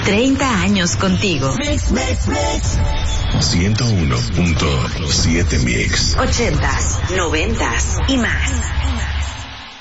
30 años contigo. 101.7 Mix. 80s, 90s y más.